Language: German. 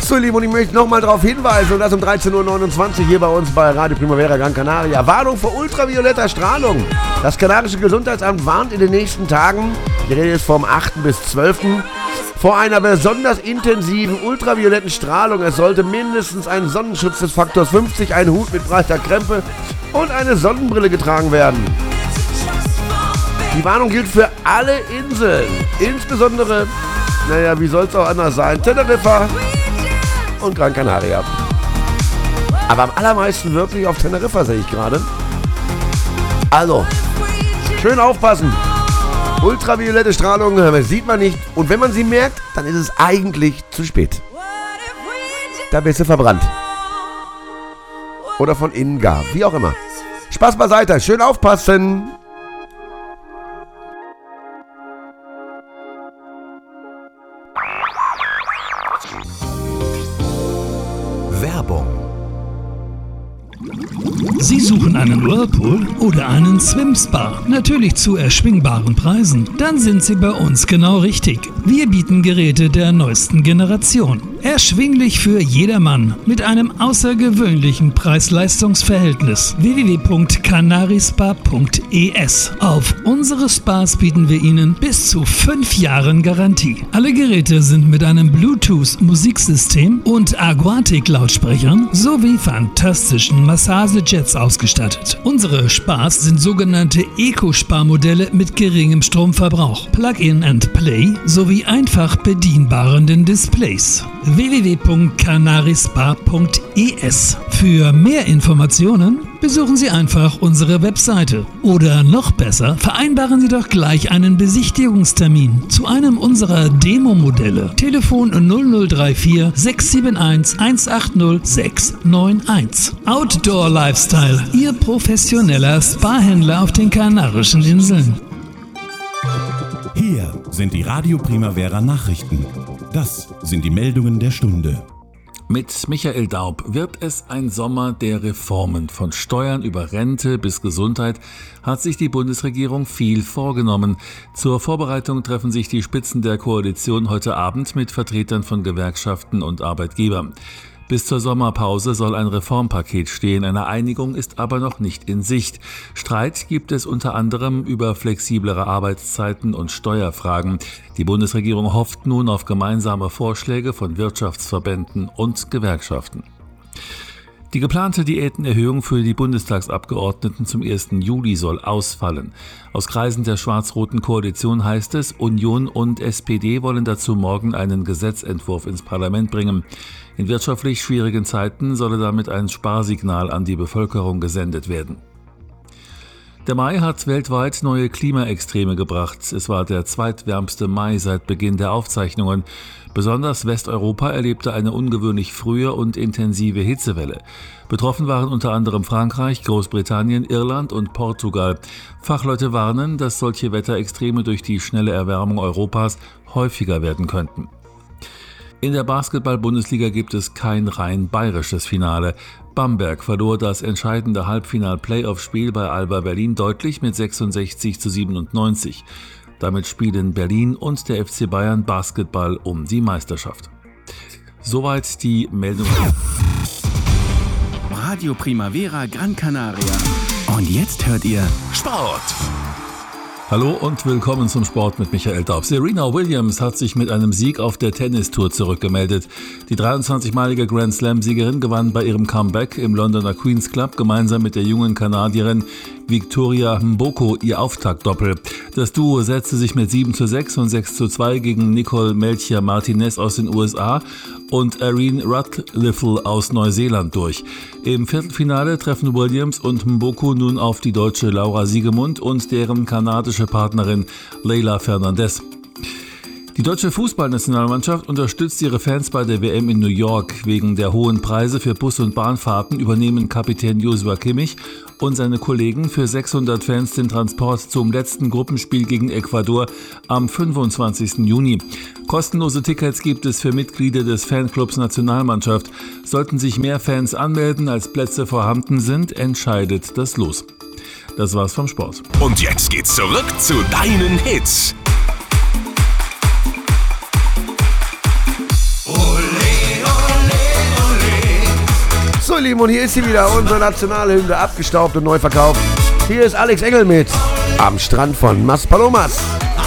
so, ihr Lieben, und ich möchte nochmal darauf hinweisen, und das um 13.29 Uhr hier bei uns bei Radio Primavera Gran Canaria. Warnung vor ultravioletter Strahlung. Das kanarische Gesundheitsamt warnt in den nächsten Tagen, die Rede ist vom 8. bis 12., vor einer besonders intensiven ultravioletten Strahlung. Es sollte mindestens ein Sonnenschutz des Faktors 50, ein Hut mit breiter Krempe und eine Sonnenbrille getragen werden. Die Warnung gilt für alle Inseln, insbesondere, wie soll es auch anders sein, Teneriffa und Gran Canaria. Aber am allermeisten wirklich auf Teneriffa, sehe ich gerade. Also, schön aufpassen. Ultraviolette Strahlung sieht man nicht. Und wenn man sie merkt, dann ist es eigentlich zu spät. Da bist du verbrannt. Oder von innen gar, wie auch immer. Spaß beiseite, schön aufpassen. Werbung. Sie suchen einen Whirlpool oder einen Swim-Spa, natürlich zu erschwingbaren Preisen? Dann sind Sie bei uns genau richtig. Wir bieten Geräte der neuesten Generation. Erschwinglich für jedermann mit einem außergewöhnlichen Preis-Leistungs-Verhältnis. www.canarispa.es. Auf unsere Spas bieten wir Ihnen bis zu 5 Jahren Garantie. Alle Geräte sind mit einem Bluetooth-Musiksystem und Aquatic-Lautsprechern sowie fantastischen Massagejets ausgestattet. Unsere Spas sind sogenannte Eco-Spa-Modelle mit geringem Stromverbrauch, Plug-in-and-Play sowie einfach bedienbaren Displays. www.canarispa.es. Für mehr Informationen besuchen Sie einfach unsere Webseite. Oder noch besser, vereinbaren Sie doch gleich einen Besichtigungstermin zu einem unserer Demo-Modelle. Telefon 0034 671 180 691. Outdoor Lifestyle, Ihr professioneller Spa-Händler auf den Kanarischen Inseln. Hier sind die Radio Primavera Nachrichten. Das sind die Meldungen der Stunde. Mit Michael Daub wird es ein Sommer der Reformen. Von Steuern über Rente bis Gesundheit hat sich die Bundesregierung viel vorgenommen. Zur Vorbereitung treffen sich die Spitzen der Koalition heute Abend mit Vertretern von Gewerkschaften und Arbeitgebern. Bis zur Sommerpause soll ein Reformpaket stehen. Eine Einigung ist aber noch nicht in Sicht. Streit gibt es unter anderem über flexiblere Arbeitszeiten und Steuerfragen. Die Bundesregierung hofft nun auf gemeinsame Vorschläge von Wirtschaftsverbänden und Gewerkschaften. Die geplante Diätenerhöhung für die Bundestagsabgeordneten zum 1. Juli soll ausfallen. Aus Kreisen der schwarz-roten Koalition heißt es, Union und SPD wollen dazu morgen einen Gesetzentwurf ins Parlament bringen. In wirtschaftlich schwierigen Zeiten solle damit ein Sparsignal an die Bevölkerung gesendet werden. Der Mai hat weltweit neue Klimaextreme gebracht. Es war der zweitwärmste Mai seit Beginn der Aufzeichnungen. Besonders Westeuropa erlebte eine ungewöhnlich frühe und intensive Hitzewelle. Betroffen waren unter anderem Frankreich, Großbritannien, Irland und Portugal. Fachleute warnen, dass solche Wetterextreme durch die schnelle Erwärmung Europas häufiger werden könnten. In der Basketball-Bundesliga gibt es kein rein bayerisches Finale. Bamberg verlor das entscheidende Halbfinal-Playoff-Spiel bei Alba Berlin deutlich mit 66:97. Damit spielen Berlin und der FC Bayern Basketball um die Meisterschaft. Soweit die Meldung. Radio Primavera Gran Canaria. Und jetzt hört ihr Sport. Hallo und willkommen zum Sport mit Michael Daub. Serena Williams hat sich mit einem Sieg auf der Tennistour zurückgemeldet. Die 23-malige Grand Slam-Siegerin gewann bei ihrem Comeback im Londoner Queen's Club gemeinsam mit der jungen Kanadierin Victoria Mboko ihr Auftaktdoppel. Das Duo setzte sich mit 7:6 und 6:2 gegen Nicole Melchior-Martinez aus den USA und Erin Radcliffe aus Neuseeland durch. Im Viertelfinale treffen Williams und Mboko nun auf die deutsche Laura Siegemund und deren kanadische Partnerin Leylah Fernandez. Die deutsche Fußballnationalmannschaft unterstützt ihre Fans bei der WM in New York. Wegen der hohen Preise für Bus- und Bahnfahrten übernehmen Kapitän Joshua Kimmich und seine Kollegen für 600 Fans den Transport zum letzten Gruppenspiel gegen Ecuador am 25. Juni. Kostenlose Tickets gibt es für Mitglieder des Fanclubs Nationalmannschaft. Sollten sich mehr Fans anmelden, als Plätze vorhanden sind, entscheidet das Los. Das war's vom Sport. Und jetzt geht's zurück zu deinen Hits. Ole, ole. ihr Lieben, und hier ist sie wieder, unsere Nationalhymne, abgestaubt und neu verkauft. Hier ist Alex Engel mit Am Strand von Maspalomas.